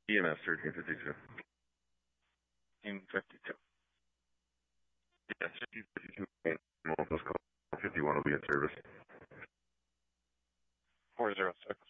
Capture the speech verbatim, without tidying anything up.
E M S thirteen fifty-two. thirteen fifty-two. Yes, thirteen fifty-two. Fifty-one will be in service. four zero six.